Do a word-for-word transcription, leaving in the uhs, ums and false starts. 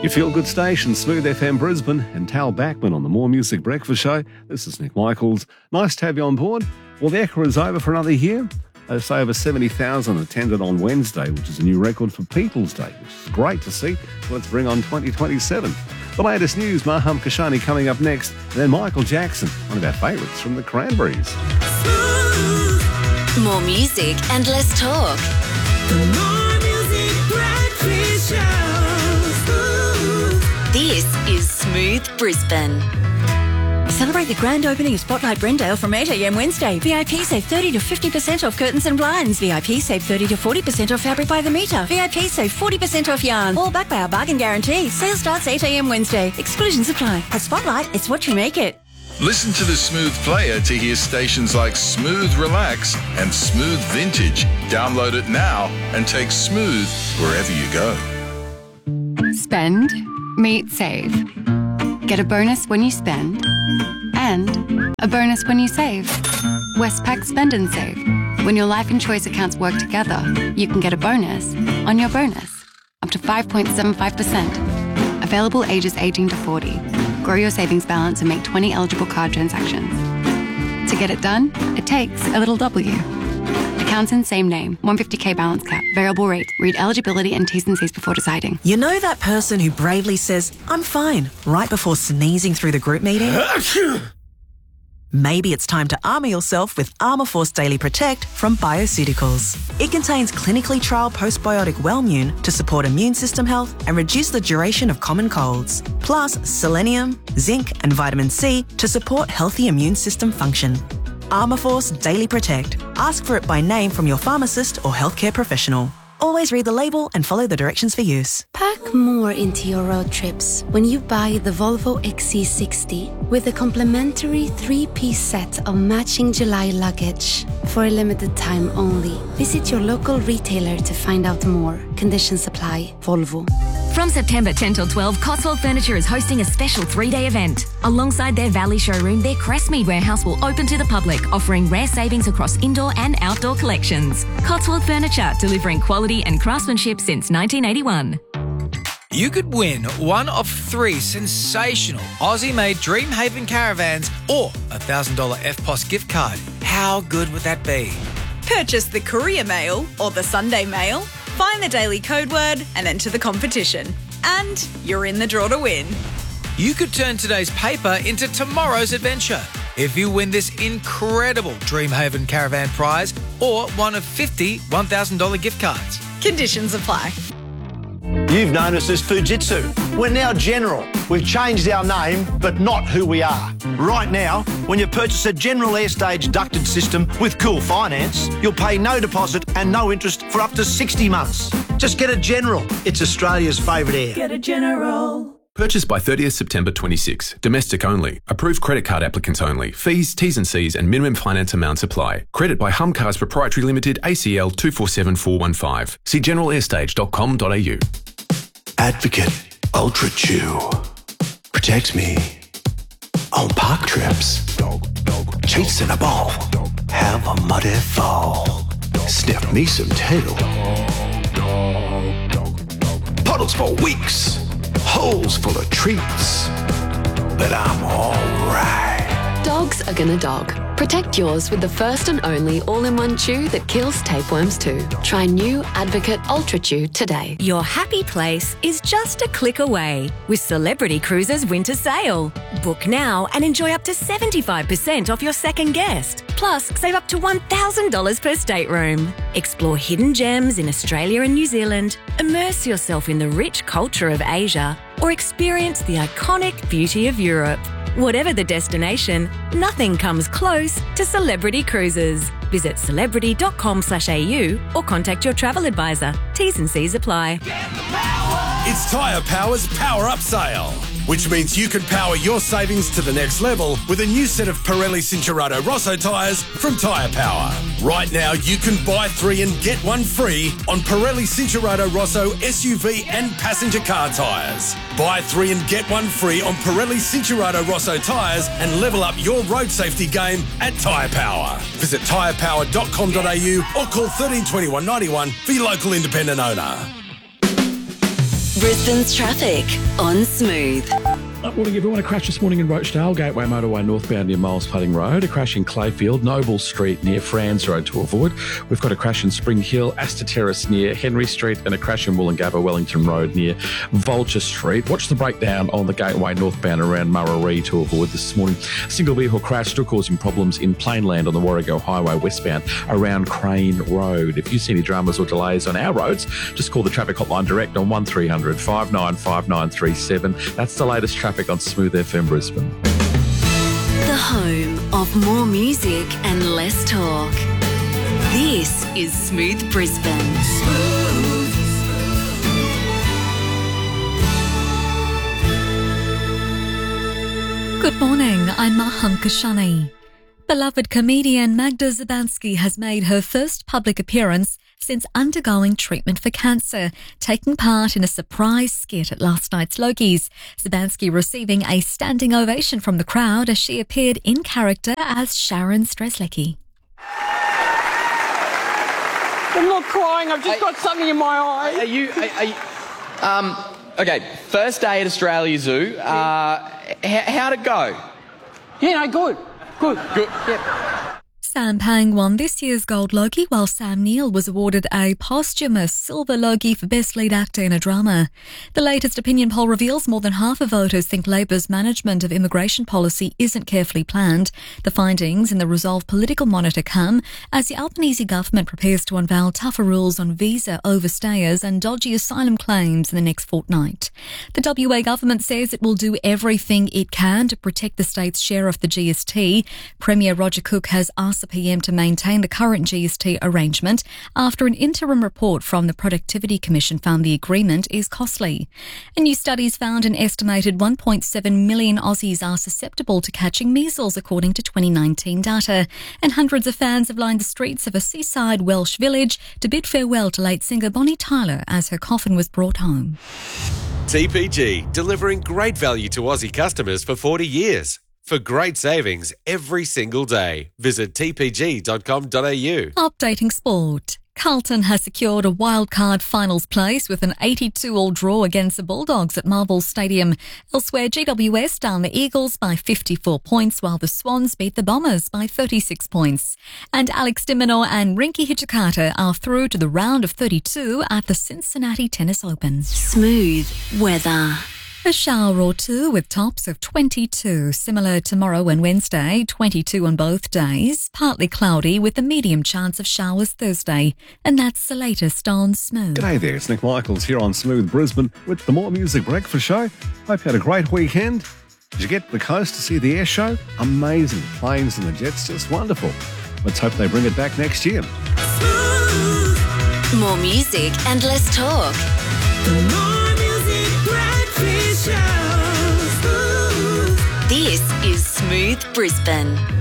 Your feel-good station, Smooth F M Brisbane, and Tal Backman on the More Music Breakfast Show. This is Nick Michaels. Nice to have you on board. Well, the Ekka is over for another year. They say over seventy thousand attended on Wednesday, which is a new record for People's Day, which is great to see. Let's bring on twenty twenty-seven. The latest news, Maham Kashani coming up next, and then Michael Jackson, one of our favourites from the Cranberries. More music and less talk. The More Music Breakfast Show. This is Smooth Brisbane. Celebrate the grand opening of Spotlight Brendale from eight a.m. Wednesday. V I P save thirty to fifty percent off curtains and blinds. V I P save thirty to forty percent off fabric by the metre. V I P save forty percent off yarn. All backed by our bargain guarantee. Sale starts eight a.m. Wednesday. Exclusions apply. At Spotlight, it's what you make it. Listen to the Smooth Player to hear stations like Smooth Relax and Smooth Vintage. Download it now and take Smooth wherever you go. Spend, meet, save. Get a bonus when you spend and a bonus when you save. Westpac Spend and Save. When your life and choice accounts work together, you can get a bonus on your bonus, up to five point seven five percent. Available ages eighteen to forty. Grow your savings balance and make twenty eligible card transactions. To get it done, it takes a little W. Accounts in same name, one hundred fifty thousand balance cap, variable rate. Read eligibility and T's and C's before deciding. You know that person who bravely says, "I'm fine," right before sneezing through the group meeting? Maybe it's time to armour yourself with Armourforce Daily Protect from Bioceuticals. It contains clinically trialled postbiotic Wellmune to support immune system health and reduce the duration of common colds. Plus selenium, zinc and vitamin C to support healthy immune system function. Armourforce Daily Protect. Ask for it by name from your pharmacist or healthcare professional. Always read the label and follow the directions for use. Pack more into your road trips when you buy the Volvo X C sixty with a complimentary three-piece set of matching July luggage. For a limited time only. Visit your local retailer to find out more. Conditions apply. Volvo. From September tenth till twelfth, Cotswold Furniture is hosting a special three-day event. Alongside their Valley showroom, their Crestmead warehouse will open to the public, offering rare savings across indoor and outdoor collections. Cotswold Furniture, delivering quality and craftsmanship since nineteen eighty-one. You could win one of three sensational Aussie-made Dreamhaven caravans or a one thousand dollars F P O S gift card. How good would that be? Purchase the Courier Mail or the Sunday Mail, find the daily code word and enter the competition. And you're in the draw to win. You could turn today's paper into tomorrow's adventure if you win this incredible Dreamhaven caravan prize or one of fifty one thousand dollars gift cards. Conditions apply. You've known us as Fujitsu. We're now General. We've changed our name, but not who we are. Right now, when you purchase a General Airstage ducted system with Cool Finance, you'll pay no deposit and no interest for up to sixty months. Just get a General. It's Australia's favourite air. Get a General. Purchased by thirtieth September twenty-six. Domestic only. Approved credit card applicants only. Fees, T's and C's and minimum finance amounts apply. Credit by Humcars Proprietary Limited, A C L two four seven four one five. See general airstage dot com dot a u. Advocate Ultra Chew. Protect me on park trips. Cheats in a ball. Have a muddy fall. Sniff me some tail. Puddles for weeks. Holes full of treats. But I'm alright. Dogs are gonna dog. Protect yours with the first and only all-in-one chew that kills tapeworms too. Try new Advocate Ultra Chew today. Your happy place is just a click away with Celebrity Cruises Winter Sale. Book now and enjoy up to seventy-five percent off your second guest. Plus, save up to one thousand dollars per stateroom. Explore hidden gems in Australia and New Zealand, immerse yourself in the rich culture of Asia, or experience the iconic beauty of Europe. Whatever the destination, nothing comes close to Celebrity Cruises. Visit celebrity dot com slash a u or contact your travel advisor. T's and C's apply. It's Tyre Power's Power Up Sale, which means you can power your savings to the next level with a new set of Pirelli Cincherato Rosso tyres from Tyre Power. Right now, you can buy three and get one free on Pirelli Cincherato Rosso S U V and passenger car tyres. Buy three and get one free on Pirelli Cincherato Rosso tyres and level up your road safety game at Tyre Power. Visit tyre power dot com dot a u or call thirteen twenty-one ninety-one for your local independent owner. Brisbane's traffic on Smooth. Good morning, everyone. A crash this morning in Rochdale, Gateway Motorway northbound near Miles Plating Road. A crash in Clayfield, Noble Street near Franz Road to avoid. We've got a crash in Spring Hill, Astor Terrace near Henry Street, and a crash in Wollongabba, Wellington Road near Vulture Street. Watch the breakdown on the Gateway northbound around Murray to avoid this morning. A single vehicle crash still causing problems in Plainland on the Warrego Highway westbound around Crane Road. If you see any dramas or delays on our roads, just call the traffic hotline direct on one three hundred, five nine five nine three seven. That's the latest traffic on Smooth F M Brisbane. The home of more music and less talk. This is Smooth Brisbane. Good morning, I'm Maham Kashani. Beloved comedian Magda Szubanski has made her first public appearance since undergoing treatment for cancer, taking part in a surprise skit at last night's Logies. Szubanski receiving a standing ovation from the crowd as she appeared in character as Sharon Streslecki. I'm not crying, I've just are, got something in my eye. Are you... Are, are you um, okay, first day at Australia Zoo. Uh, how, how'd it go? Yeah, no, good. Good. Good. Yep. Sam Pang won this year's Gold Logie, while Sam Neill was awarded a posthumous Silver Logie for Best Lead Actor in a Drama. The latest opinion poll reveals more than half of voters think Labor's management of immigration policy isn't carefully planned. The findings in the Resolve Political Monitor come as the Albanese government prepares to unveil tougher rules on visa overstayers and dodgy asylum claims in the next fortnight. The W A government says it will do everything it can to protect the state's share of the G S T. Premier Roger Cook has asked the P M to maintain the current G S T arrangement after an interim report from the Productivity Commission found the agreement is costly. A new study's found an estimated one point seven million Aussies are susceptible to catching measles, according to twenty nineteen data. And hundreds of fans have lined the streets of a seaside Welsh village to bid farewell to late singer Bonnie Tyler as her coffin was brought home. T P G, delivering great value to Aussie customers for forty years. For great savings every single day, visit t p g dot com dot a u. Updating sport. Carlton has secured a wildcard finals place with an eighty-two all draw against the Bulldogs at Marvel Stadium. Elsewhere, G W S down the Eagles by fifty-four points, while the Swans beat the Bombers by thirty-six points. And Alex de Minaur and Rinky Hijikata are through to the round of thirty-two at the Cincinnati Tennis Open. Smooth weather. A shower or two with tops of twenty-two. Similar tomorrow and Wednesday, twenty-two on both days. Partly cloudy with a medium chance of showers Thursday. And that's the latest on Smooth. G'day there, it's Nick Michaels here on Smooth Brisbane with the More Music Breakfast Show. Hope you had a great weekend. Did you get to the coast to see the air show? Amazing. The planes and the jets, just wonderful. Let's hope they bring it back next year. More music and less talk. This is Smooth Brisbane.